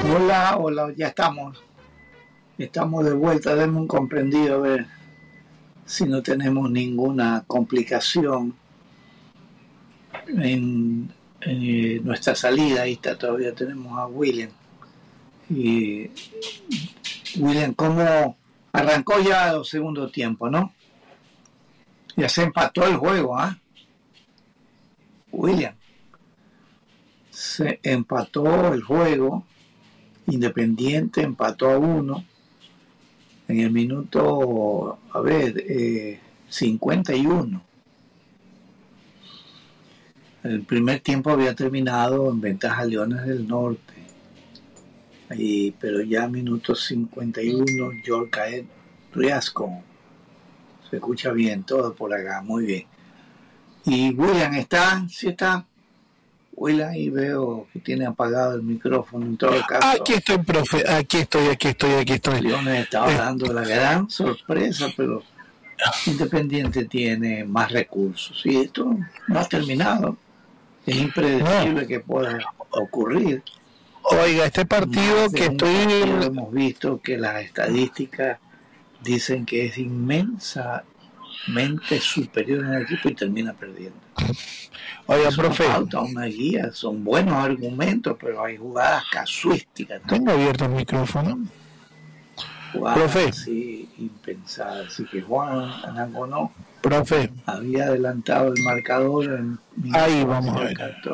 Hola, hola, ya estamos. Estamos de vuelta. Denme un comprendido a ver si no tenemos ninguna complicación en nuestra salida. Ahí está, todavía tenemos a William. Y William, ¿cómo arrancó ya el segundo tiempo, no? Ya se empató el juego, ¿ah? William, se empató el juego. Independiente empató a 1 en el minuto, 51. El primer tiempo había terminado en ventaja Leones del Norte, pero ya minuto 51, Yorcaet Riasco. Se escucha bien todo por acá, muy bien. Y William está, ¿sí está? William, ahí veo que tiene apagado el micrófono en todo caso. Aquí estoy, profe, aquí estoy. Leones estaba dando la gran sorpresa, pero Independiente tiene más recursos. Y esto no ha terminado. Es impredecible que pueda ocurrir. Oiga, este partido que hemos visto que las estadísticas dicen que es inmensamente superior en el equipo y termina perdiendo. Oiga, eso profe. No falta una guía, son buenos argumentos, pero hay jugadas casuísticas. Tengo abierto el micrófono. Jugadas así impensadas. Así que Juan Anangonó, profe, había adelantado el marcador. Ahí vamos a ver.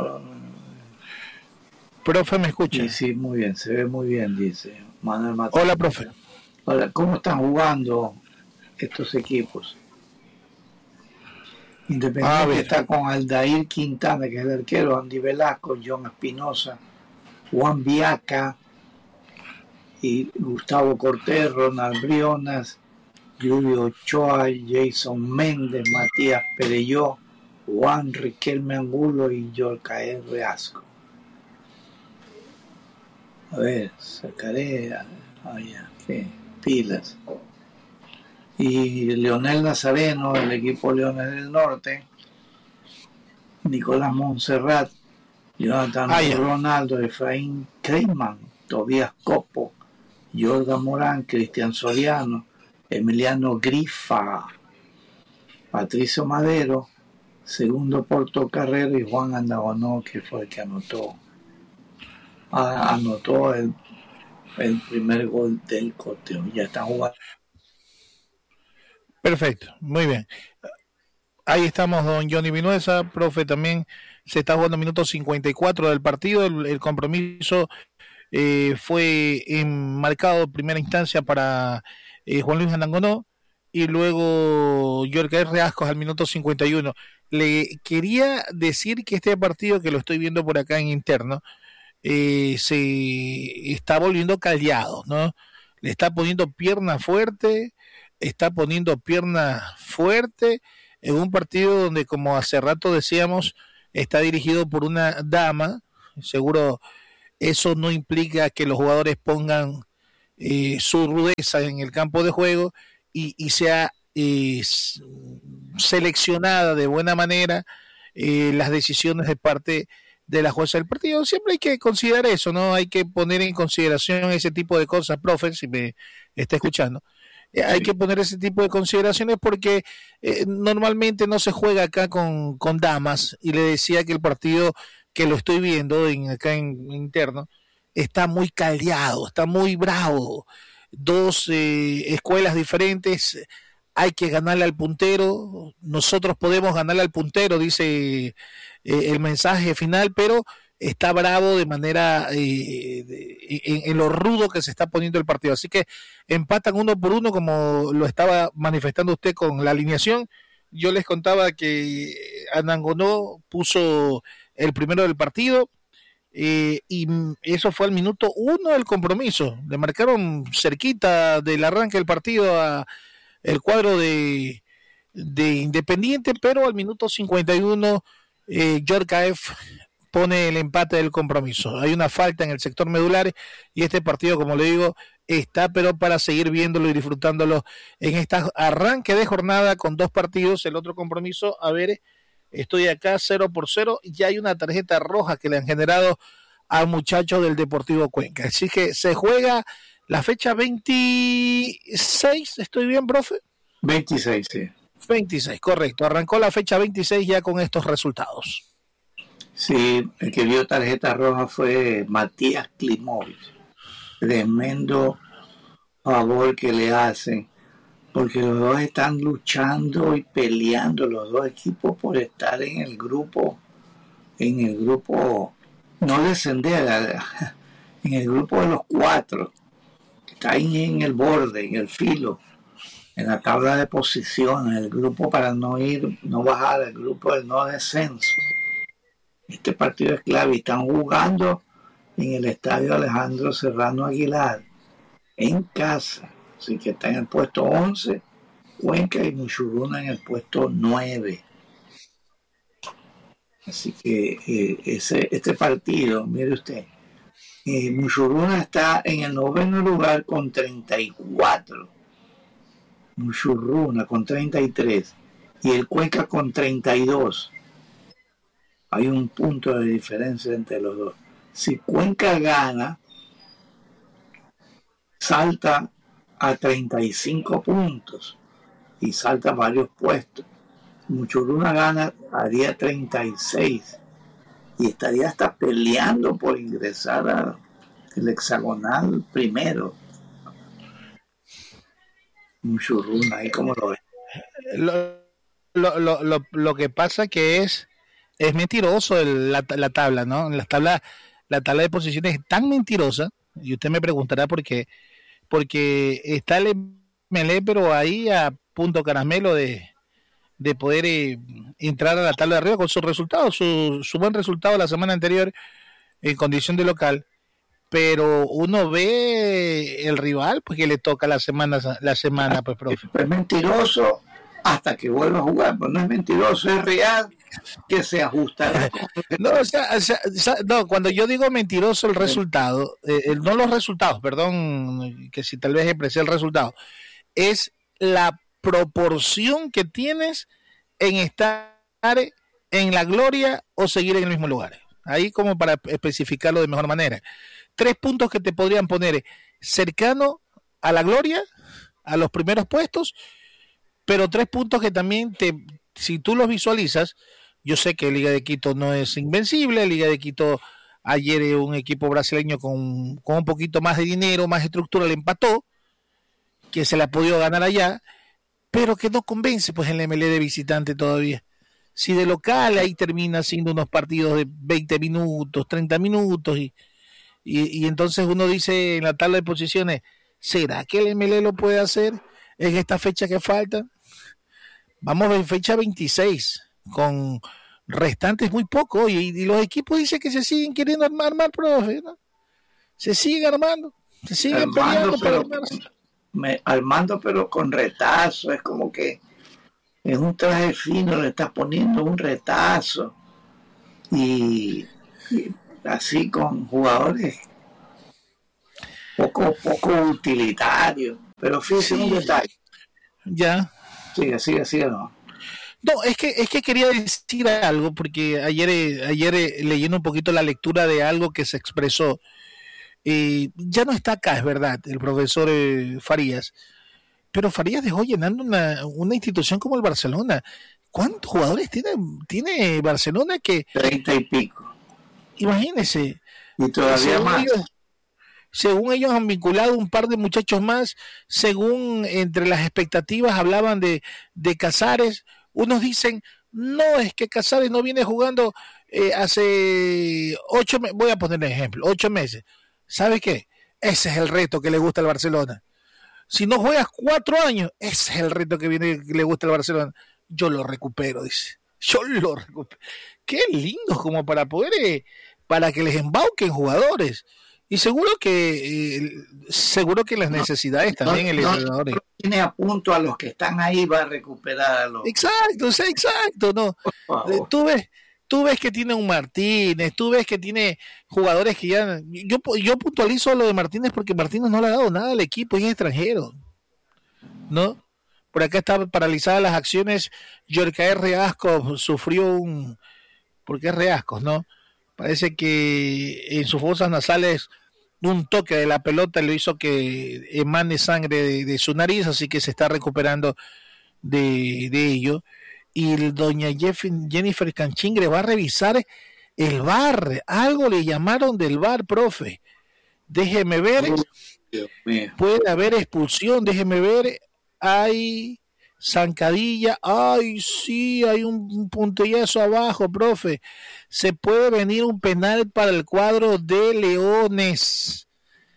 Profe, ¿me escucha? Sí, muy bien, se ve muy bien, dice Manuel Mateo. Hola, profe. Hola, ¿cómo están jugando estos equipos? Independiente está con Aldair Quintana, que es el arquero, Andy Velasco, John Espinosa, Juan Viaca, y Gustavo Cortés, Ronald Brionas, Julio Ochoa, Jason Méndez, Matías Pereyó, Juan Riquelme Angulo y Yorcael Reasco. A ver, sacaré pilas. Y Leonel Nazareno, del equipo Leones del Norte, Nicolás Montserrat, Jonathan Ronaldo, Efraín Kreiman, Tobías Copo, Jordan Morán, Cristian Soriano, Emiliano Grifa, Patricio Madero, Segundo Portocarrero y Juan Andagonó, que fue el que anotó el primer gol del Coteo. Ya está jugando. Perfecto, muy bien. Ahí estamos, don Johnny Vinuesa. Profe, también se está jugando minuto 54 del partido. El compromiso fue marcado en primera instancia para Juan Luis Anangonó y luego Yorcael Reascos al minuto 51. Le quería decir que este partido, que lo estoy viendo por acá en interno, se está volviendo caldeado, ¿no? Le está poniendo pierna fuerte en un partido donde, como hace rato decíamos, está dirigido por una dama. Seguro eso no implica que los jugadores pongan su rudeza en el campo de juego y sea seleccionada de buena manera las decisiones de parte de la jueza del partido. Siempre hay que considerar eso, ¿no? Hay que poner en consideración ese tipo de cosas, profe, si me está escuchando. Hay que poner ese tipo de consideraciones porque normalmente no se juega acá con damas, y le decía que el partido que lo estoy viendo acá en interno está muy caldeado, está muy bravo. Dos escuelas diferentes. Hay que ganarle al puntero. Nosotros podemos ganarle al puntero, dice el mensaje final, pero está bravo de manera en lo rudo que se está poniendo el partido. Así que empatan 1-1, como lo estaba manifestando usted con la alineación. Yo les contaba que Anangonó puso el primero del partido, y eso fue al minuto 1 del compromiso. Le marcaron cerquita del arranque del partido a el cuadro de Independiente, pero al minuto 51 Yorcael pone el empate del compromiso. Hay una falta en el sector medular y este partido, como le digo, está pero para seguir viéndolo y disfrutándolo en este arranque de jornada con dos partidos. El otro compromiso, a ver, estoy acá 0-0, y ya hay una tarjeta roja que le han generado al muchacho del Deportivo Cuenca. Así que se juega la fecha 26, ¿estoy bien, profe? 26, sí. 26, correcto. Arrancó la fecha 26 ya con estos resultados. Sí, el que vio tarjeta roja fue Matías Klimovic. Tremendo favor que le hacen, porque los dos están luchando y peleando, los dos equipos, por estar en el grupo, no descender, en el grupo de los 4, que está ahí en el borde, en el filo, en la tabla de posiciones, el grupo para no bajar, el grupo del no descenso. Este partido es clave y están jugando en el estadio Alejandro Serrano Aguilar, en casa. Así que está en el puesto 11, Cuenca, y Muchurruna en el puesto 9. Así que este partido, mire usted, Muchurruna está en el 9º lugar con 34. Muchurruna con 33 y el Cuenca con 32. Hay un punto de diferencia entre los dos. Si Cuenca gana, salta a 35 puntos y salta varios puestos. Muchurruna gana, haría 36 y estaría hasta peleando por ingresar al hexagonal primero. Muchurruna, ahí como lo ves. Lo que pasa que es mentiroso la tabla, ¿no? La tabla de posiciones es tan mentirosa, y usted me preguntará por qué, porque está el MLE, pero ahí a punto caramelo de poder entrar a la tabla de arriba con sus resultados, su buen resultado la semana anterior en condición de local, pero uno ve el rival pues que le toca la semana pues, profe. Es mentiroso hasta que vuelva a jugar, pues no es mentiroso, es real, que se ajusta. No, no, cuando yo digo mentiroso el resultado, no los resultados, perdón, que si tal vez expresé el resultado, es la proporción que tienes en estar en la gloria o seguir en el mismo lugar. Ahí como para especificarlo de mejor manera. 3 puntos que te podrían poner cercano a la gloria, a los primeros puestos, pero 3 puntos que también si tú los visualizas, yo sé que Liga de Quito no es invencible, Liga de Quito ayer un equipo brasileño con un poquito más de dinero, más estructura, le empató, que se la ha podido ganar allá, pero que no convence pues en la MLE de visitante todavía. Si de local ahí termina siendo unos partidos de 20 minutos, 30 minutos, y entonces uno dice en la tabla de posiciones, ¿será que el MLE lo puede hacer en esta fecha que falta? Vamos a fecha 26, con restantes muy poco, y los equipos dicen que se siguen queriendo armar, profe, ¿no? Se siguen armando, se siguen peleando para armarse. Armando, pero con retazo, es como que en un traje fino le estás poniendo un retazo, y así con jugadores poco utilitarios, pero fíjese un detalle. Ya. Sigue, no. No, es que quería decir algo, porque ayer leyendo un poquito la lectura de algo que se expresó, ya no está acá, es verdad, el profesor Farías, pero Farías dejó llenando una institución como el Barcelona. ¿Cuántos jugadores tiene Barcelona? 30 y pico. Imagínese. Y todavía más. Según ellos han vinculado un par de muchachos más, según entre las expectativas hablaban de Casares. Unos dicen, no, es que Casares no viene jugando hace 8 meses, voy a poner un ejemplo, 8 meses. ¿Sabe qué? Ese es el reto que le gusta al Barcelona. Si no juegas 4 años, ese es el reto que le gusta al Barcelona. Yo lo recupero, dice. Yo lo recupero. Qué lindo como para poder, para que les embauquen jugadores. Y seguro que las necesidades también el entrenador. No tiene a punto a los que están ahí, va a recuperar a los. Exacto, no. Tú ves que tiene un Martínez, tú ves que tiene jugadores que ya. Yo puntualizo lo de Martínez porque Martínez no le ha dado nada al equipo, es extranjero, ¿no? Por acá están paralizadas las acciones. Yorcaer Reascos sufrió porque es Reascos, ¿no? Parece que en sus fosas nasales un toque de la pelota le hizo que emane sangre de su nariz, así que se está recuperando de ello. Y doña Jennifer Canchingre va a revisar el VAR. Algo le llamaron del VAR, profe. Déjeme ver. Puede haber expulsión, déjeme ver. Hay zancadilla. Ay, sí, hay un puntillazo abajo, profe. Se puede venir un penal para el cuadro de Leones.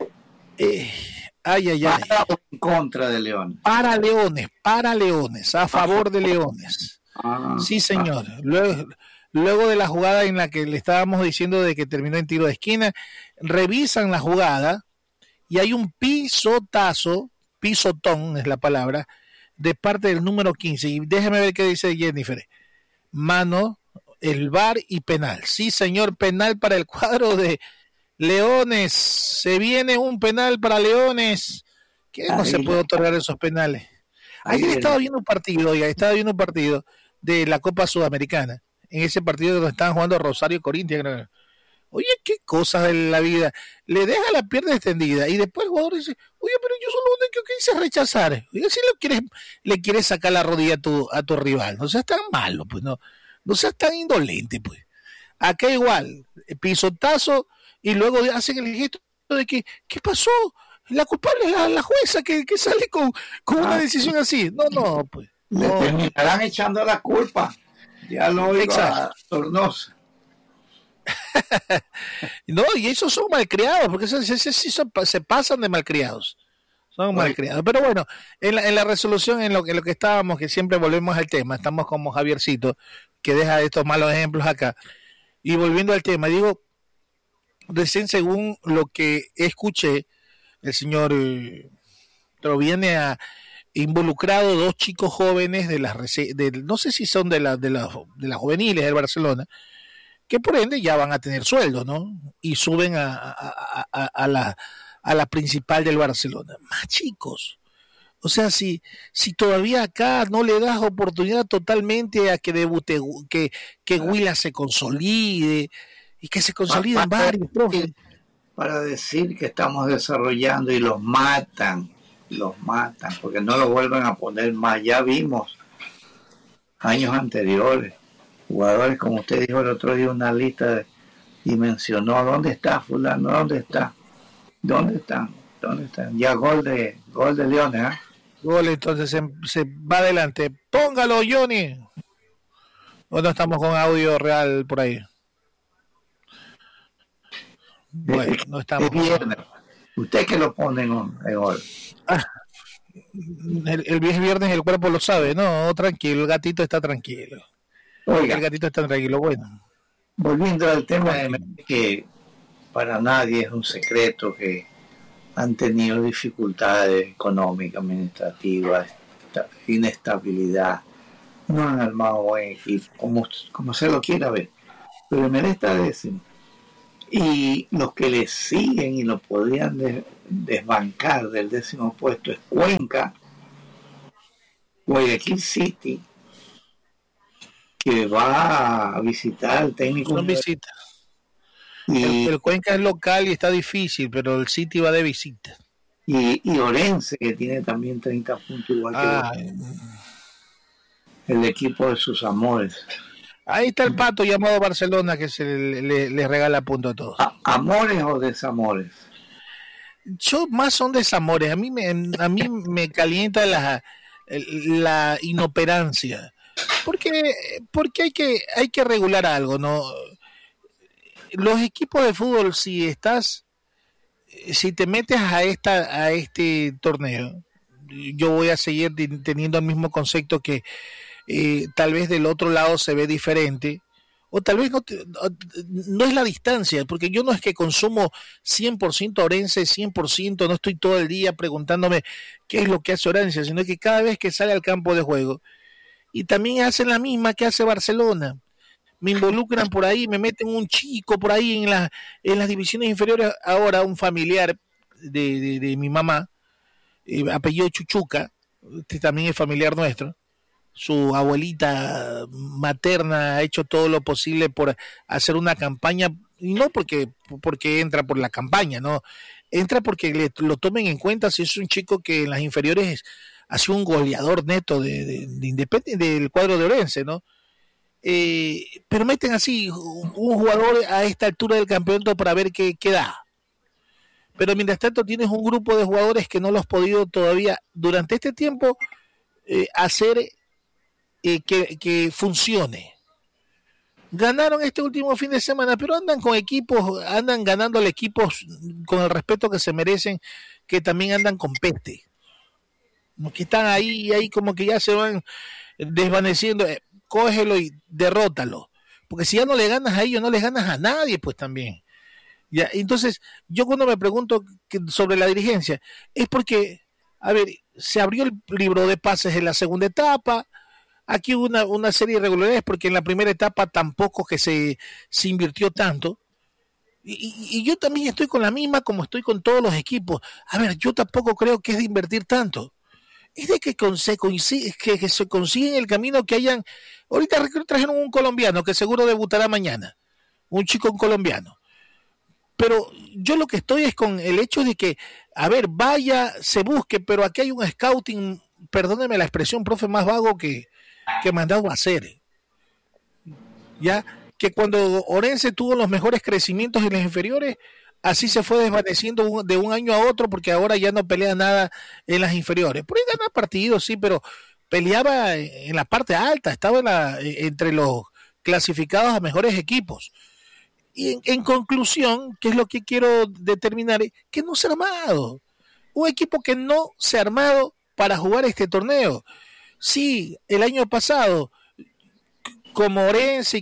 Ay. ¿Para o en contra de Leones? Para Leones, a favor de Leones. Sí, señor. Luego de la jugada en la que le estábamos diciendo de que terminó en tiro de esquina, revisan la jugada y hay un pisotón es la palabra, de parte del número 15. Y déjeme ver qué dice Jennifer. Mano, el VAR y penal. Sí, señor, penal para el cuadro de Leones. Se viene un penal para Leones. ¿Qué no se puede otorgar esos penales? Ayer estaba viendo un partido de la Copa Sudamericana. En ese partido donde estaban jugando Rosario Corinthians. Oye, qué cosas de la vida. Le deja la pierna extendida y después el jugador dice, oye, pero yo solo único que hice es rechazar. Oye, si le quieres sacar la rodilla a tu rival, no seas tan malo, pues no seas tan indolente, pues. Acá igual, pisotazo y luego hacen el gesto de que, ¿qué pasó? La culpable es la jueza que sale con una decisión así. No, pues. Le terminarán echando la culpa. Ya lo oigo a Sornosa. No, y esos son malcriados, porque se pasan de malcriados. Son malcriados. Pero bueno, en la resolución, en lo que estábamos, que siempre volvemos al tema, estamos como Javiercito, que deja estos malos ejemplos acá. Y volviendo al tema, digo, recién según lo que escuché, el señor viene a involucrado dos chicos jóvenes no sé si son de las juveniles del Barcelona, que por ende ya van a tener sueldo, ¿no? Y suben a la principal del Barcelona. Más chicos. O sea, si todavía acá no le das oportunidad totalmente a que debute, que Huila se consolide y que se consoliden varios, profe. Para decir que estamos desarrollando y los matan, porque no lo vuelven a poner más. Ya vimos años anteriores, jugadores, como usted dijo el otro día, una lista y mencionó, ¿dónde está fulano? ¿Dónde están? Ya gol de Leones, ¿eh? Gol, entonces se va adelante. Póngalo, Johnny. ¿O no estamos con audio real por ahí? Bueno, no estamos. ¿Usted que lo pone en gol? El viernes el cuerpo lo sabe, no, tranquilo, el gatito está tranquilo. Oiga, el gatito está tranquilo, bueno. Volviendo al tema de que para nadie es un secreto que han tenido dificultades económicas, administrativas, inestabilidad, no han armado buen equipo, como se lo quiera ver. Pero me está décimo. Y los que le siguen y lo podrían desbancar del 10º puesto es Cuenca, Guayaquil City, que va a visitar al técnico. Son visitas. El Cuenca es local y está difícil, pero el City va de visita. Y Orense, que tiene también 30 puntos igual que el equipo de sus amores. Ahí está el Pato llamado Barcelona, que le regala punto a todos. ¿Amores o desamores? Yo más son desamores. A mí me calienta la inoperancia. Porque hay que regular algo, ¿no? Los equipos de fútbol, si te metes a este torneo, yo voy a seguir teniendo el mismo concepto que tal vez del otro lado se ve diferente, o tal vez no es la distancia, porque yo no es que consumo 100% Orense, 100%, no estoy todo el día preguntándome qué es lo que hace Orense, sino que cada vez que sale al campo de juego, y también hacen la misma que hace Barcelona, me involucran por ahí, me meten un chico por ahí en las divisiones inferiores. Ahora un familiar de mi mamá, apellido Chuchuca, este también es familiar nuestro, su abuelita materna ha hecho todo lo posible por hacer una campaña y no porque entra por la campaña, no, entra porque lo tomen en cuenta si es un chico que en las inferiores ha sido un goleador neto de Independiente, del cuadro de Orense, ¿no? Pero meten así un jugador a esta altura del campeonato para ver qué da. Pero mientras tanto tienes un grupo de jugadores que no lo has podido todavía durante este tiempo hacer que funcione. Ganaron este último fin de semana, pero andan con equipos, andan ganándole equipos con el respeto que se merecen, que también andan con peste. Como que están ahí como que ya se van desvaneciendo. Cógelo y derrótalo. Porque si ya no le ganas a ellos, no les ganas a nadie, pues también. Ya, entonces, yo cuando me pregunto sobre la dirigencia, es porque, a ver, se abrió el libro de pases en la segunda etapa. Aquí hubo una serie de irregularidades porque en la primera etapa tampoco que se invirtió tanto. Y yo también estoy con la misma como estoy con todos los equipos. A ver, yo tampoco creo que es de invertir tanto. Es de que se consigue en el camino que hayan... Ahorita trajeron un colombiano que seguro debutará mañana. Un chico colombiano. Pero yo lo que estoy es con el hecho de que, a ver, vaya, se busque, pero aquí hay un scouting, perdóneme la expresión, profe, más vago que mandado a hacer. Ya, que cuando Orense tuvo los mejores crecimientos en las inferiores, así se fue desvaneciendo de un año a otro, porque ahora ya no pelea nada en las inferiores. Por ahí gana partidos, sí, pero peleaba en la parte alta, estaba entre los clasificados a mejores equipos. Y en conclusión, ¿qué es lo que quiero determinar? Que no se ha armado. Un equipo que no se ha armado para jugar este torneo. Sí, el año pasado, como Orense,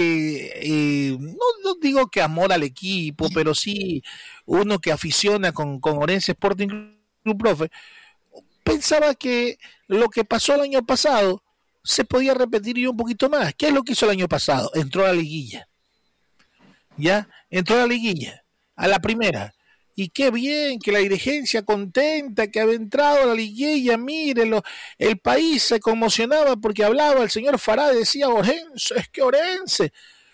no digo que amor al equipo, pero sí uno que aficiona con Orense Sporting Club, profe, pensaba que lo que pasó el año pasado se podía repetir y un poquito más. ¿Qué es lo que hizo el año pasado? Entró a la liguilla. Ya, entró a la liguilla, a la primera. Y qué bien que la dirigencia contenta que había entrado a la liguilla, mírenlo, el país se conmocionaba porque hablaba el señor Fará, decía Orense, es que Orense.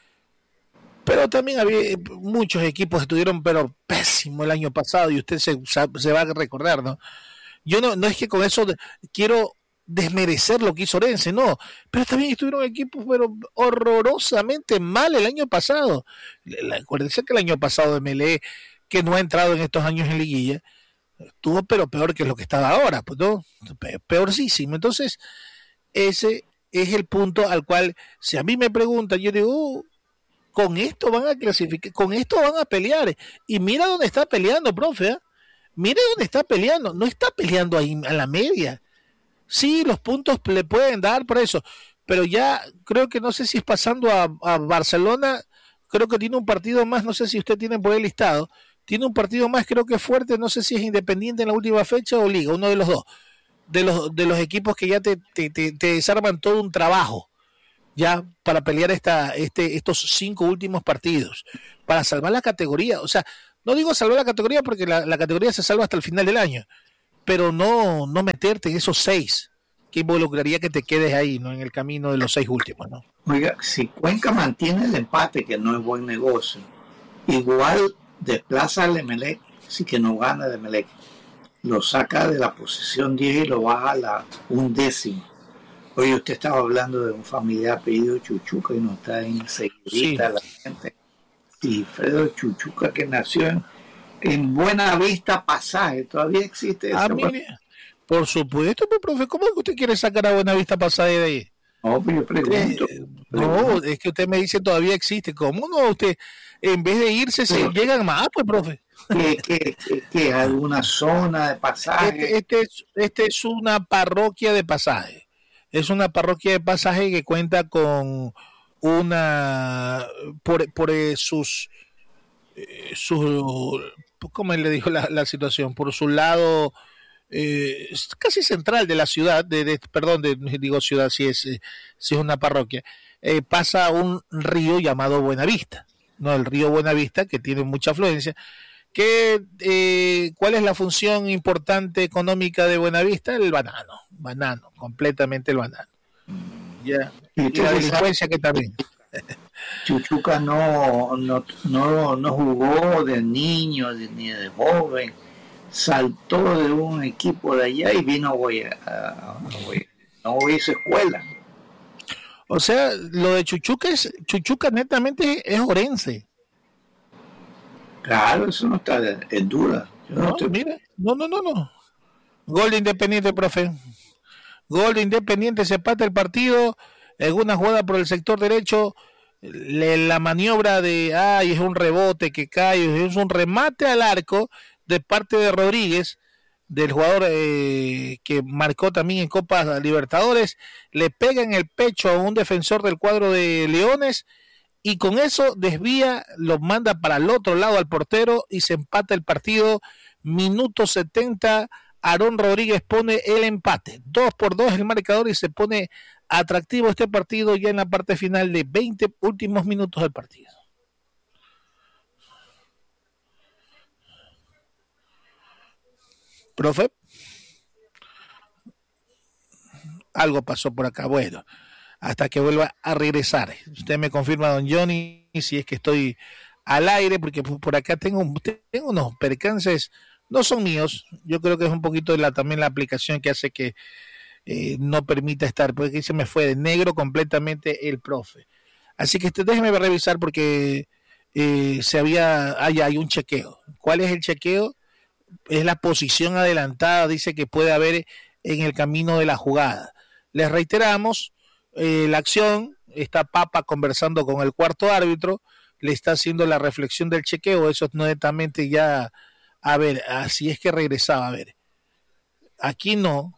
Pero también había muchos equipos que estuvieron pero pésimo el año pasado y usted se va a recordar, ¿no? Yo no es que con eso quiero desmerecer lo que hizo Orense, no, pero también estuvieron equipos pero horrorosamente mal el año pasado. Acuérdense que el año pasado de Melé, que no ha entrado en estos años en liguilla, estuvo pero peor que lo que estaba ahora, pues no, peorcísimo. Entonces, ese es el punto al cual, si a mí me preguntan, yo digo, con esto van a clasificar, con esto van a pelear, y mira dónde está peleando, profe, ¿eh? Mire dónde está peleando, no está peleando ahí a la media. Sí, los puntos le pueden dar por eso, pero ya creo que no sé si es pasando a Barcelona, creo que tiene un partido más, no sé si usted tiene por ahí listado, tiene un partido más, creo que es fuerte, no sé si es Independiente en la última fecha o Liga, uno de los dos, de los equipos que ya te desarman todo un trabajo, ya para pelear estos 5 últimos partidos, para salvar la categoría, o sea, no digo salvar la categoría porque la categoría se salva hasta el final del año, pero no meterte en esos 6, que involucraría que te quedes ahí, ¿no? En el camino de los 6 últimos, ¿no? Oiga, si Cuenca mantiene el empate, que no es buen negocio, igual desplaza al Emelec, si que no gana el Emelec, lo saca de la posición 10 y lo baja a la 11ª. Oye, usted estaba hablando de un familiar apellido Chuchuca y no está en seguidita sí. La gente. Y Fredo Chuchuca, que nació en Buenavista Pasaje, todavía existe eso. Por supuesto, pues, profe, ¿cómo es que usted quiere sacar a Buenavista Pasaje de ahí? No, pues yo pregunto. No, es que usted me dice todavía existe. ¿Cómo no? Usted, en vez de irse, se llegan más, pues, profe. ¿Que alguna zona de Pasaje? Este es una parroquia de Pasaje. Es una parroquia de Pasaje que cuenta con una por sus ¿cómo le dijo la situación? Por su lado casi central de la ciudad, digo ciudad, si es una parroquia, pasa un río llamado Buenavista, ¿no? El río Buenavista, que tiene mucha afluencia. ¿Cuál es la función importante económica de Buenavista? El banano, completamente el banano. Ya. Y la delincuencia que también. Chuchuca no jugó de niño ni de joven, saltó de un equipo de allá y vino a no hizo escuela. O sea, lo de Chuchuca netamente es orense. Claro, eso no está, es dura. Mire, no. Gol de Independiente, profe. Gol de Independiente, se empata el partido en una jugada por el sector derecho. La maniobra es un rebote que cae, es un remate al arco de parte de Rodríguez, del jugador que marcó también en Copa Libertadores, le pega en el pecho a un defensor del cuadro de Leones y con eso desvía, lo manda para el otro lado al portero y se empata el partido. Minuto 70, Aarón Rodríguez pone el empate, 2-2 el marcador y se pone atractivo este partido ya en la parte final de 20 últimos minutos del partido. Profe, algo pasó por acá, bueno, hasta que vuelva a regresar. Usted me confirma, don Johnny, si es que estoy al aire, porque por acá tengo unos percances, no son míos, yo creo que es un poquito también la aplicación que hace que no permita estar, porque se me fue de negro completamente el profe. Así que déjeme revisar porque hay un chequeo. ¿Cuál es el chequeo? Es la posición adelantada, dice que puede haber en el camino de la jugada. Les reiteramos, la acción, está Papa conversando con el cuarto árbitro, le está haciendo la reflexión del chequeo, eso es netamente ya, a ver, así es que regresaba, a ver, aquí no,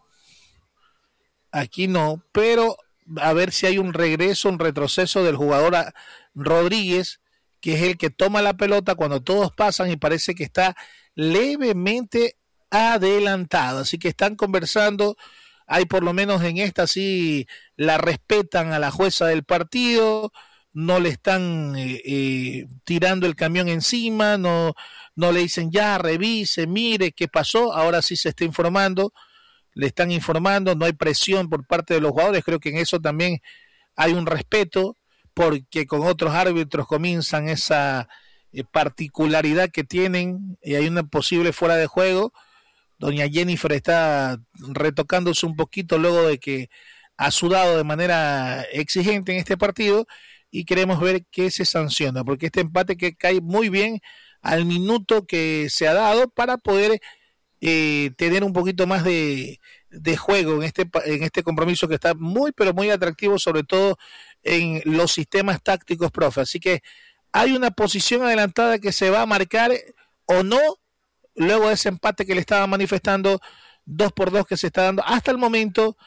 pero a ver si hay un regreso, un retroceso del jugador Rodríguez, que es el que toma la pelota cuando todos pasan y parece que está levemente adelantado, así que están conversando, hay por lo menos en esta sí la respetan a la jueza del partido, no le están tirando el camión encima, no le dicen ya, revise, mire qué pasó, ahora sí se está informando, le están informando, no hay presión por parte de los jugadores, creo que en eso también hay un respeto, porque con otros árbitros comienzan esa particularidad que tienen y hay una posible fuera de juego. Doña Jennifer está retocándose un poquito luego de que ha sudado de manera exigente en este partido y queremos ver qué se sanciona, porque este empate que cae muy bien al minuto que se ha dado para poder tener un poquito más de juego en este compromiso que está muy pero muy atractivo, sobre todo en los sistemas tácticos, profe. Así que hay una posición adelantada que se va a marcar o no luego de ese empate que le estaba manifestando 2-2 que se está dando hasta el momento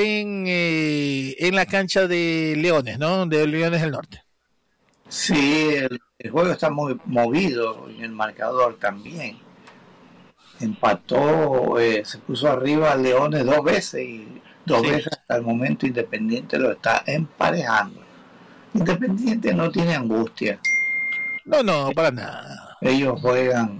en la cancha de Leones, ¿no? De Leones del Norte. Sí, el juego está muy movido y el marcador también. Empató, se puso arriba Leones 2 veces y 2 veces hasta el momento Independiente lo está emparejando. Independiente no tiene angustia. No, para nada. Ellos juegan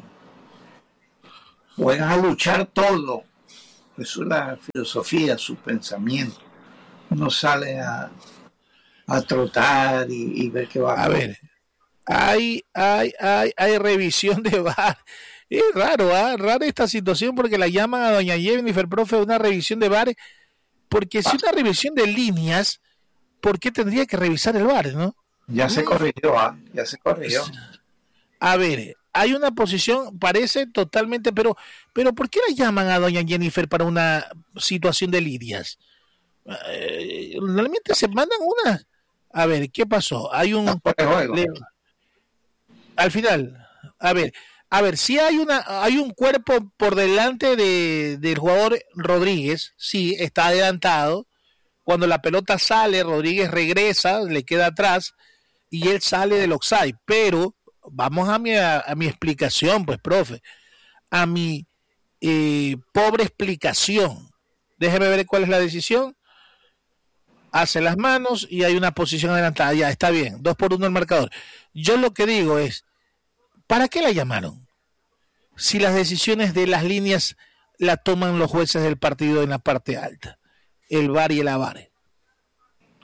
a luchar todo. Eso es la filosofía, su pensamiento. No sale a trotar y ver qué va a ver. Hay revisión de VAR. Es raro, rara esta situación porque la llaman a doña Jennifer, profe, una revisión de VAR, porque si una revisión de líneas, ¿por qué tendría que revisar el VAR, no? Ya se corrigió, ya se corrigió. A ver, hay una posición, parece totalmente, pero ¿por qué la llaman a doña Jennifer para una situación de líneas? Realmente se mandan unas. A ver, ¿qué pasó? Hay un al final, a ver, si hay un cuerpo por delante del jugador Rodríguez, sí, está adelantado. Cuando la pelota sale, Rodríguez regresa, le queda atrás y él sale del offside. Pero vamos a mi explicación, pues, profe, a mi pobre explicación. Déjeme ver cuál es la decisión. Hace las manos y hay una posición adelantada. Ya, está bien, 2-1 el marcador. Yo lo que digo es, ¿para qué la llamaron? Si las decisiones de las líneas la toman los jueces del partido en la parte alta, el VAR y el AVAR.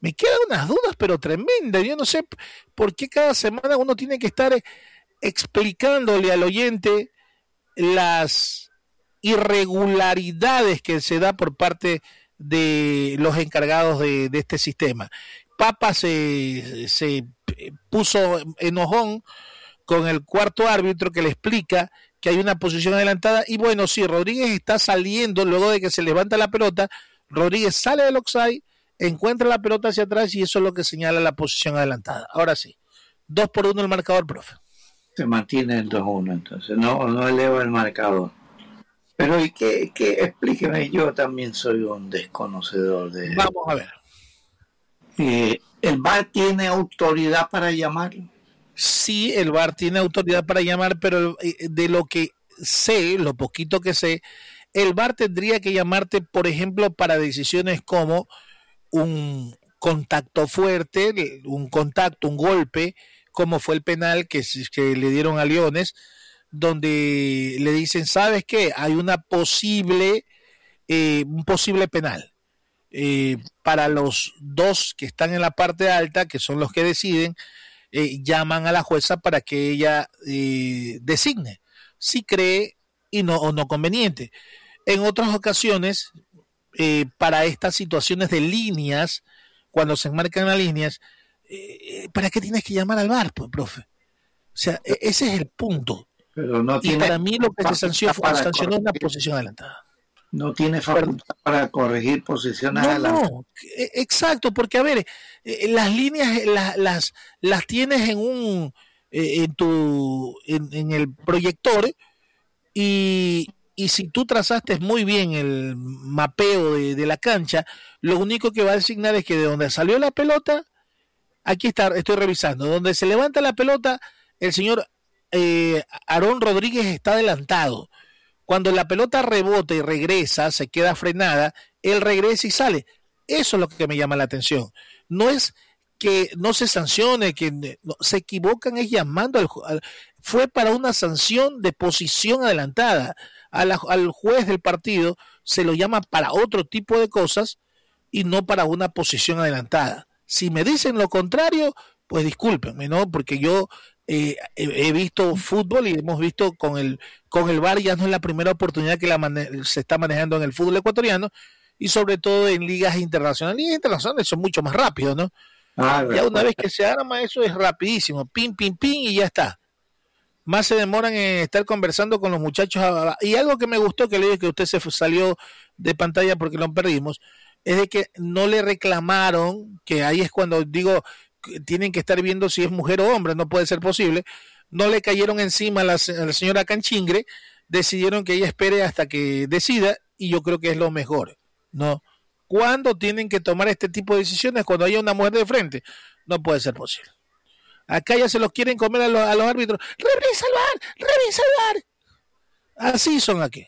me quedan unas dudas, pero tremendas. Yo no sé por qué cada semana uno tiene que estar explicándole al oyente las irregularidades que se da por parte de los encargados de este sistema. Papa se puso enojón con el cuarto árbitro que le explica que hay una posición adelantada y bueno, sí, Rodríguez está saliendo luego de que se levanta la pelota, Rodríguez sale del offside, encuentra la pelota hacia atrás y eso es lo que señala la posición adelantada. Ahora sí, 2-1 el marcador, profe. Se mantiene el 2-1, entonces no eleva el marcador. Pero y que explíqueme, yo también soy un desconocedor de... Vamos a ver. ¿El VAR tiene autoridad para llamarlo? Sí, el VAR tiene autoridad para llamar, pero de lo que sé, lo poquito que sé, el VAR tendría que llamarte, por ejemplo, para decisiones como un contacto fuerte, un golpe, como fue el penal que le dieron a Leones, donde le dicen, ¿sabes qué? Hay un posible penal. Para los dos que están en la parte alta, que son los que deciden, llaman a la jueza para que ella designe si cree o no conveniente. En otras ocasiones, para estas situaciones de líneas, cuando se enmarcan las líneas, ¿para qué tienes que llamar al VAR, pues, profe? O sea, ese es el punto. Pero no tiene, y para mí lo que se sancionó una posición adelantada. No tiene facultad para corregir posiciones adelantadas. No, exacto, porque a ver, las líneas las tienes en el proyector y si tú trazaste muy bien el mapeo de la cancha, lo único que va a designar es que de donde salió la pelota, aquí está, estoy revisando, donde se levanta la pelota, el señor Aarón Rodríguez está adelantado. Cuando la pelota rebota y regresa, se queda frenada, él regresa y sale. Eso es lo que me llama la atención. No es que no se sancione, que no, se equivocan es llamando fue para una sanción de posición adelantada. Al juez del partido se lo llama para otro tipo de cosas y no para una posición adelantada. Si me dicen lo contrario, pues discúlpenme, ¿no? Porque yo he visto fútbol y hemos visto con el VAR, ya no es la primera oportunidad que se está manejando en el fútbol ecuatoriano y sobre todo en ligas internacionales. Ligas internacionales son mucho más rápidos, ¿no? Ya una vez que se arma eso es rapidísimo, pin, pin, pin y ya está. Más se demoran en estar conversando con los muchachos. Y algo que me gustó, que le dije que usted se salió de pantalla porque lo perdimos, es de que no le reclamaron, que ahí es cuando digo, tienen que estar viendo si es mujer o hombre, no puede ser posible, no le cayeron encima a la señora Canchingre, decidieron que ella espere hasta que decida y yo creo que es lo mejor, ¿no? ¿Cuándo tienen que tomar este tipo de decisiones? Cuando haya una mujer de frente, no puede ser posible. Acá ya se los quieren comer a los árbitros. ¡Revisa el VAR! ¡Revisa el VAR! Así son aquí,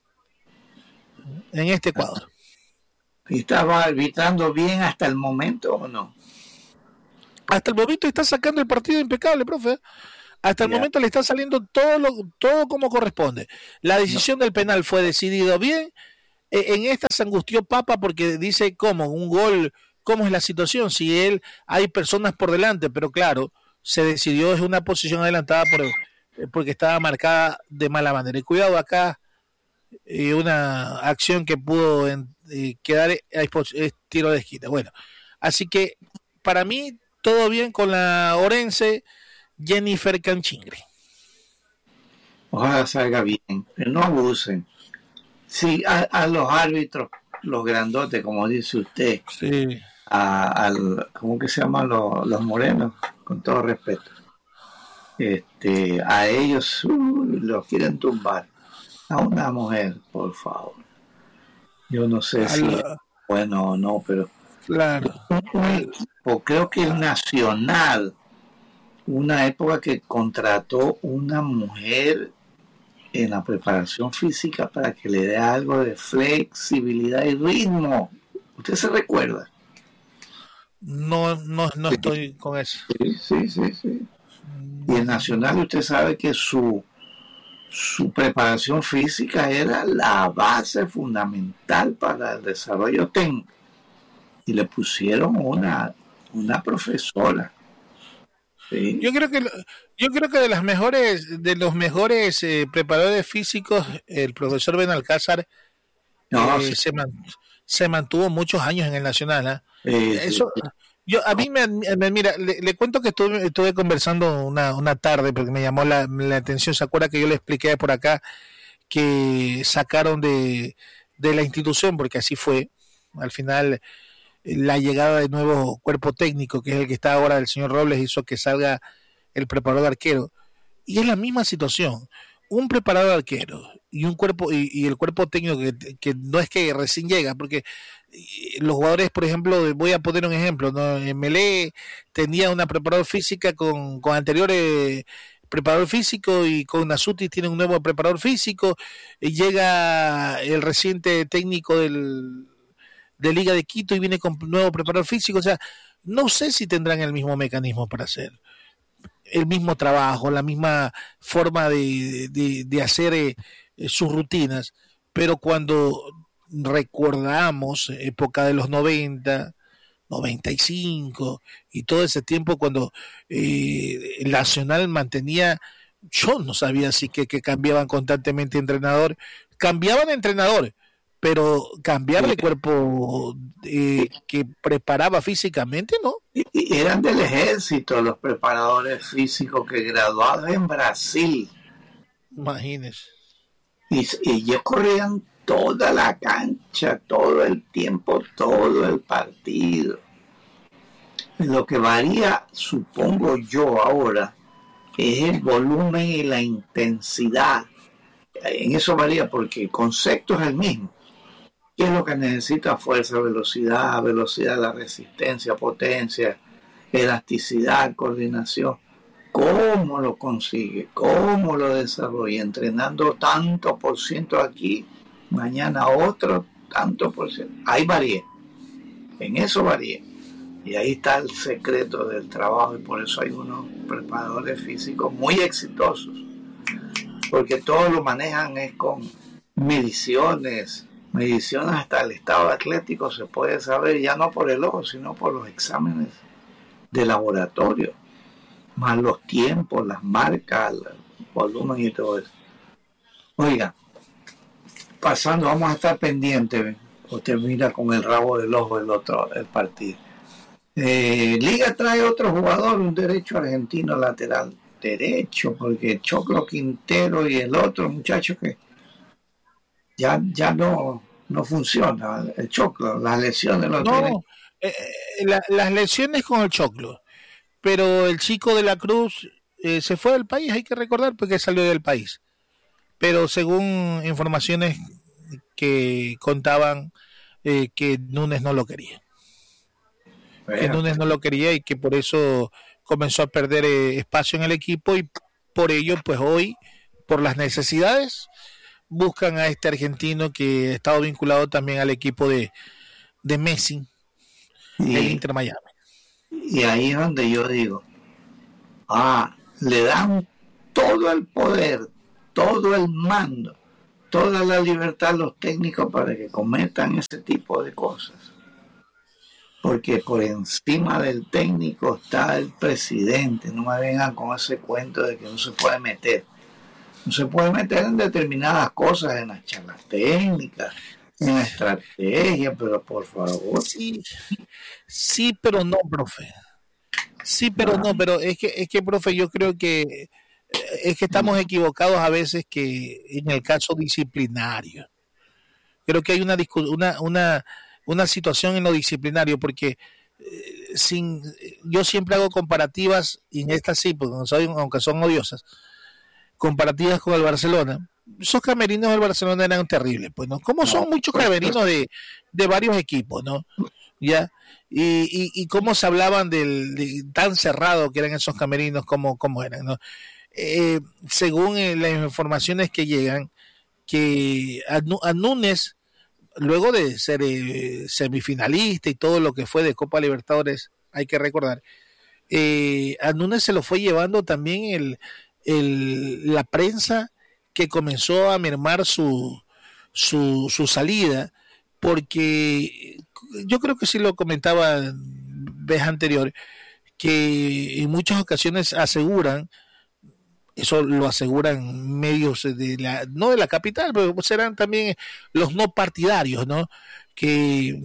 en este cuadro. ¿Y estaba arbitrando bien hasta el momento o no? Hasta el momento está sacando el partido impecable, profe. Hasta el momento le está saliendo todo como corresponde. La decisión del penal fue decidido bien. En esta se angustió Papa porque dice cómo un gol, cómo es la situación, si hay personas por delante, pero claro, se decidió es una posición adelantada porque estaba marcada de mala manera. Y cuidado acá, una acción que pudo quedar es tiro de esquina. Bueno, así que para mí todo bien con la orense Jennifer Canchingre. Ojalá salga bien, pero no abusen. Sí, a los árbitros, los grandotes, como dice usted, sí. ¿Cómo que se llaman los morenos? Con todo respeto. A ellos los quieren tumbar. A una mujer, por favor. Yo no sé si es bueno o no, pero claro. Creo que el Nacional, una época que contrató una mujer en la preparación física para que le dé algo de flexibilidad y ritmo. ¿Usted se recuerda? No estoy con eso. Sí. Y el Nacional, usted sabe que su preparación física era la base fundamental para el desarrollo técnico. y le pusieron una profesora. ¿Sí? Yo creo que de los mejores preparadores físicos, el profesor Benalcázar No, sí, se mantuvo muchos años en el Nacional, ¿eh? sí, Eso, a mí mira, le cuento que estuve conversando una tarde porque me llamó la atención. ¿Se acuerda que yo le expliqué por acá que sacaron de la institución, porque así fue, al final la llegada de nuevo cuerpo técnico, que es el que está ahora el señor Robles, hizo que salga el preparador de arquero, y es la misma situación, un preparador de arquero y un cuerpo y el cuerpo técnico que no es que recién llega, porque los jugadores, por ejemplo, voy a poner un ejemplo, ¿no? Melé tenía una preparador física con anteriores preparador físico, y con Nasuti tiene un nuevo preparador físico, y llega el reciente técnico de Liga de Quito y viene con nuevo preparador físico. O sea, no sé si tendrán el mismo mecanismo para hacer el mismo trabajo, la misma forma de hacer sus rutinas, pero cuando recordamos época de los 95 y todo ese tiempo cuando el Nacional mantenía, yo no sabía si que cambiaban constantemente de entrenador, cambiaban de entrenador, pero cambiar de cuerpo que preparaba físicamente, ¿no? y eran del ejército los preparadores físicos que graduados en Brasil. Imagínese. Y ellos corrían toda la cancha, todo el tiempo, todo el partido. Lo que varía, supongo yo ahora, es el volumen y la intensidad. En eso varía porque el concepto es el mismo. ¿Qué es lo que necesita? Fuerza, velocidad de la resistencia, potencia, elasticidad, coordinación. ¿Cómo lo consigue? ¿Cómo lo desarrolla? Entrenando tanto por ciento aquí, mañana otro tanto por ciento. Ahí varía. En eso varía. Y ahí está el secreto del trabajo, y por eso hay unos preparadores físicos muy exitosos, porque todo lo manejan es con mediciones hasta el estado atlético se puede saber, ya no por el ojo, sino por los exámenes de laboratorio, más los tiempos, las marcas, el volumen y todo eso. Oiga, pasando, vamos a estar pendientes, usted mira con el rabo del ojo el partido. Liga trae otro jugador, un derecho argentino lateral derecho, porque Choclo Quintero y el otro muchacho que ya no funciona, el Choclo, las lesiones lo tienen. No, las lesiones con el Choclo, pero el chico de la Cruz se fue del país, hay que recordar, porque salió del país. Pero según informaciones que contaban, que Núñez no lo quería. Que Núñez no lo quería y que por eso comenzó a perder espacio en el equipo, y por ello, pues hoy, por las necesidades, buscan a este argentino que ha estado vinculado también al equipo de Messi, el Inter Miami. Y ahí es donde yo digo, le dan todo el poder, todo el mando, toda la libertad a los técnicos para que cometan ese tipo de cosas. Porque por encima del técnico está el presidente. No me vengan con ese cuento de que no se puede meter. No se puede meter en determinadas cosas, en las charlas técnicas, en la estrategia, pero por favor. Sí, pero no, profe. Sí, pero no, pero es que, profe, yo creo que es que estamos equivocados a veces que en el caso disciplinario. Creo que hay una situación en lo disciplinario, porque yo siempre hago comparativas, y en estas sí, porque aunque son odiosas, comparativas con el Barcelona. Esos camerinos del Barcelona eran terribles, pues, ¿no? Como son muchos camerinos de varios equipos, ¿no? Ya, y cómo se hablaban tan cerrado que eran esos camerinos, como eran, ¿no? Según las informaciones que llegan, que a Núñez, luego de ser semifinalista y todo lo que fue de Copa Libertadores, hay que recordar, a Núñez se lo fue llevando también la prensa, que comenzó a mermar su salida, porque yo creo que sí lo comentaba vez anterior, que en muchas ocasiones aseguran, eso lo aseguran medios no de la capital, pero serán también los no partidarios, ¿no? Que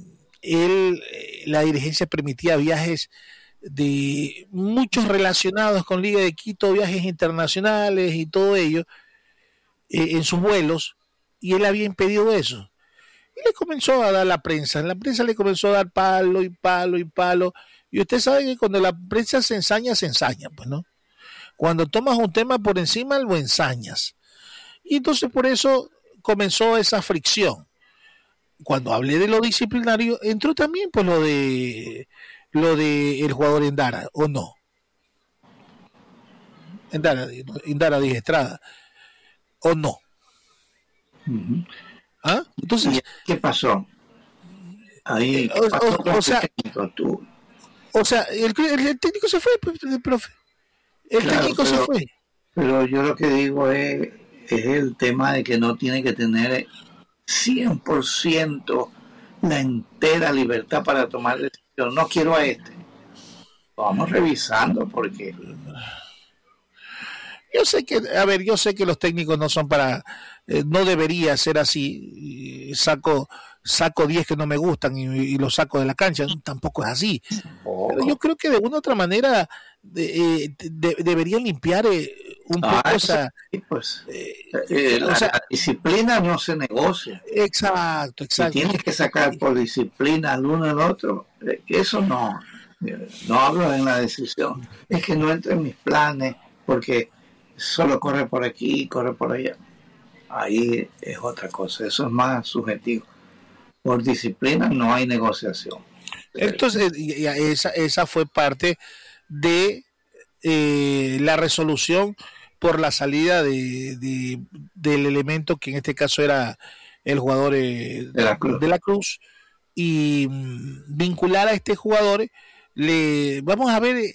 la dirigencia permitía viajes de muchos relacionados con Liga de Quito, viajes internacionales y todo ello, en sus vuelos, y él había impedido eso. Y le comenzó a dar la prensa le comenzó a dar palo y palo y palo, y usted sabe que cuando la prensa se ensaña, pues, ¿no? Cuando tomas un tema por encima, lo ensañas. Y entonces por eso comenzó esa fricción. Cuando hablé de lo disciplinario, entró también pues lo de el jugador Endara, ¿o no? Endara Díaz Estrada, ¿o no? Uh-huh. ¿Ah? Entonces, ¿qué pasó? Ahí, o sea, el técnico se fue, profe. El técnico se fue. Pero yo lo que digo es el tema de que no tiene que tener 100% la entera libertad para tomar decisiones. No quiero a este. Vamos revisando porque... Yo sé que los técnicos no son para... no debería ser así. Saco 10 que no me gustan y los saco de la cancha. Tampoco es así. Pero yo creo que de una u otra manera deberían limpiar un poco esa... Pues, la disciplina no se negocia. Exacto. Si tienes que sacar por disciplina al uno al otro, eso no hablo en la decisión. Es que no entra en mis planes porque solo corre por aquí y corre por allá. Ahí es otra cosa. Eso es más subjetivo. Por disciplina no hay negociación. Entonces, esa fue parte de la resolución por la salida del elemento que en este caso era el jugador de la Cruz, y vincular a este jugador, vamos a ver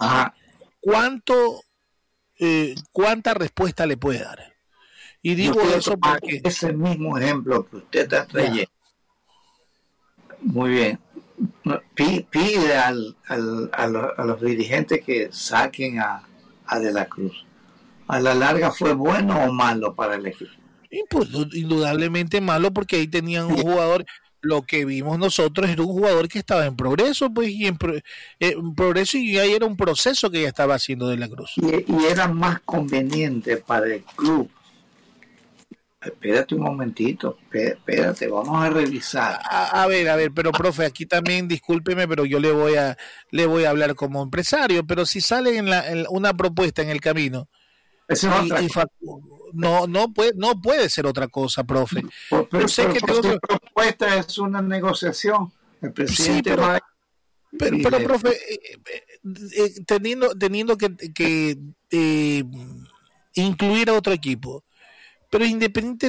cuánta respuesta le puede dar. Y digo eso porque ese mismo ejemplo que usted está trayendo. Muy bien. Pide a los dirigentes que saquen a De la Cruz. ¿A la larga fue bueno o malo para el equipo? Pues, indudablemente malo, porque ahí tenían un jugador, lo que vimos nosotros era un jugador que estaba en progreso, pues, y en progreso, y ahí era un proceso que ya estaba haciendo De la Cruz. Y era más conveniente para el club. Espérate un momentito, espérate, vamos a revisar. A ver, pero profe, aquí también, discúlpeme, pero yo le voy a hablar como empresario, pero si sale en una propuesta en el camino, no puede ser otra cosa, profe. Yo sé que la propuesta es una negociación. El presidente pero profe, teniendo que incluir a otro equipo, pero Independiente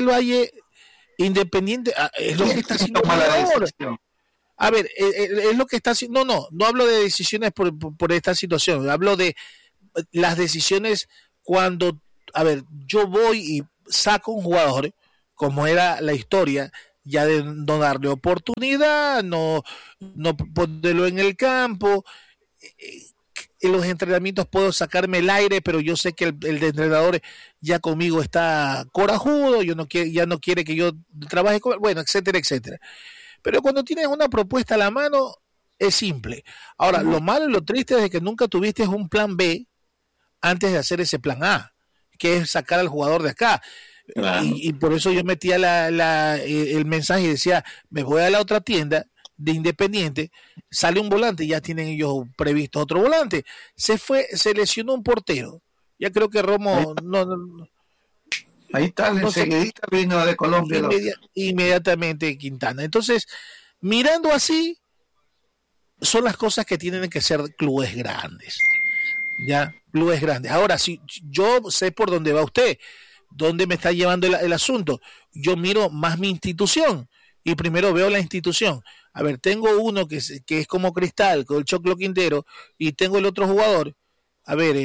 es lo que está haciendo ahora. A ver, es lo que está haciendo. No hablo de decisiones por esta situación, hablo de las decisiones cuando, yo voy y saco un jugador, como era la historia, ya de no darle oportunidad, no ponerlo en el campo. En los entrenamientos puedo sacarme el aire, pero yo sé que el entrenador ya conmigo está corajudo, ya no quiere que yo trabaje con él, bueno, etcétera, etcétera. Pero cuando tienes una propuesta a la mano, es simple. Ahora, lo malo y lo triste es que nunca tuviste un plan B antes de hacer ese plan A, que es sacar al jugador de acá. Claro. Y por eso yo metía el mensaje y decía, me voy a la otra tienda de Independiente, sale un volante, ya tienen ellos previsto otro volante, se lesionó un portero, ya creo que Romo ahí está, enseguidita vino de Colombia inmediatamente Quintana. Entonces, mirando así, son las cosas que tienen que ser clubes grandes, ya, clubes grandes. Ahora, si yo sé por dónde va usted, dónde me está llevando el asunto, yo miro más mi institución y primero veo la institución. A ver, tengo uno que es como Cristal, con el Choclo Quintero, y tengo el otro jugador. A ver,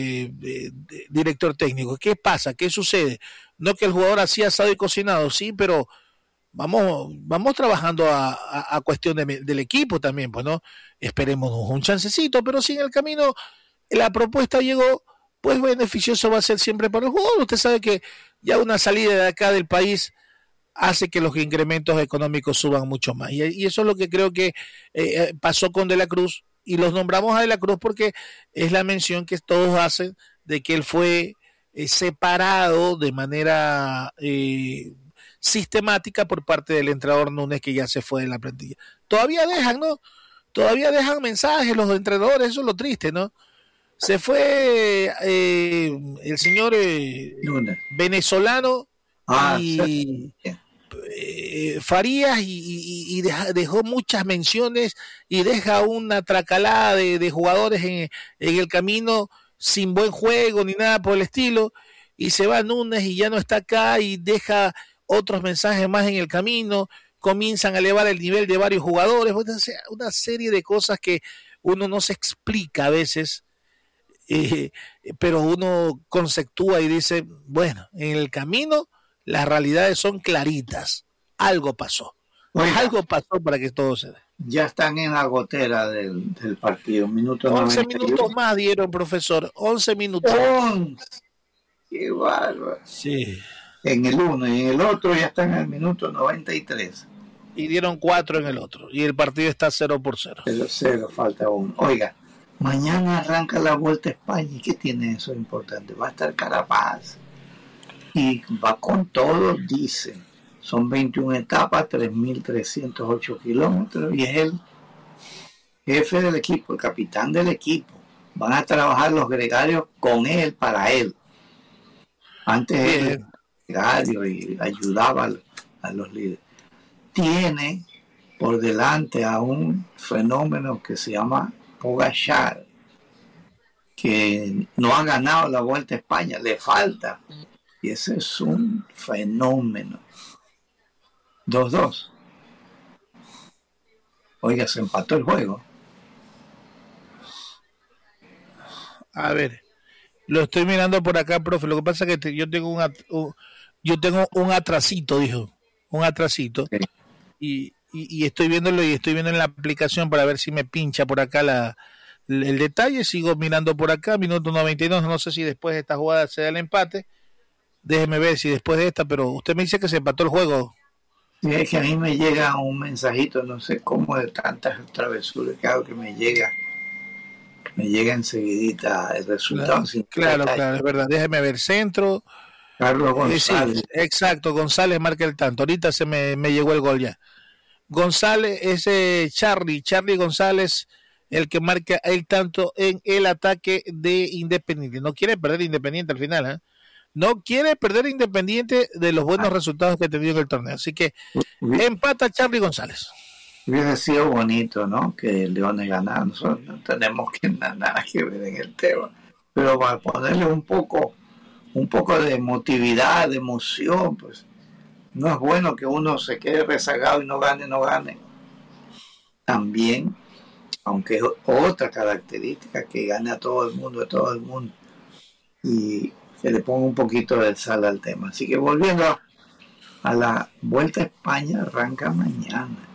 director técnico, ¿qué pasa? ¿Qué sucede? No que el jugador hacía asado y cocinado, sí, pero vamos trabajando a cuestión del equipo también, pues, ¿no? Esperemos un chancecito, pero si en el camino la propuesta llegó, pues beneficioso va a ser siempre para el jugador. Usted sabe que ya una salida de acá del país hace que los incrementos económicos suban mucho más. Y eso es lo que creo que pasó con De la Cruz, y los nombramos a De la Cruz porque es la mención que todos hacen de que él fue separado de manera sistemática por parte del entrenador Núñez, que ya se fue de la plantilla. Todavía dejan, ¿no? Todavía dejan mensajes los entrenadores, eso es lo triste, ¿no? Se fue el señor venezolano y Farías y dejó muchas menciones y deja una tracalada de jugadores en el camino sin buen juego ni nada por el estilo, y se va Núñez y ya no está acá y deja otros mensajes más en el camino, comienzan a elevar el nivel de varios jugadores, una serie de cosas que uno no se explica a veces, pero uno conceptúa y dice, bueno, en el camino las realidades son claritas, algo pasó. Oiga, algo pasó para que todo se dé. Ya están en la gotera del partido. 11 minutos más dieron, profesor. 11 minutos. 11. Qué bárbaro. Sí. En el uno y en el otro ya están en el minuto 93. Y dieron 4 en el otro. Y el partido está 0-0. 0-0, falta 1. Oiga, mañana arranca la Vuelta a España. ¿Y qué tiene eso importante? Va a estar Carapaz. Y va con todo, dice. Son 21 etapas, 3.308 kilómetros, y es el jefe del equipo, el capitán del equipo. Van a trabajar los gregarios con él, para él. Antes él era gregario y ayudaba a los líderes. Tiene por delante a un fenómeno que se llama Pogačar, que no ha ganado la Vuelta a España, le falta. Y ese es un fenómeno. 2-2. Oiga, se empató el juego. A ver, lo estoy mirando por acá, profe. Lo que pasa es que yo tengo un atrasito, dijo. Un atrasito. Sí. Y estoy viéndolo y estoy viendo en la aplicación para ver si me pincha por acá el detalle. Sigo mirando por acá, minuto 92. No sé si después de esta jugada se da el empate. Déjeme ver si después de esta, pero usted me dice que se empató el juego. Sí, es que a mí me llega un mensajito, no sé cómo, de tantas travesuras que hago, que me llega enseguidita el resultado. Claro, es verdad. Déjeme ver, centro. Carlos González. Sí, exacto, González marca el tanto. Ahorita se me llegó el gol ya. González, ese Charlie González, el que marca el tanto en el ataque de Independiente. No quiere perder Independiente al final, ¿eh? No quiere perder Independiente de los buenos resultados que ha tenido en el torneo. Así que empata Charlie González. Hubiera sido bonito, ¿no? Que Leones ganara. Nosotros no tenemos nada que ver en el tema. Pero para ponerle un poco de emotividad, de emoción, pues no es bueno que uno se quede rezagado y no gane. También, aunque es otra característica, que gane a todo el mundo. Y que le ponga un poquito de sal al tema. Así que volviendo a la Vuelta a España, arranca mañana.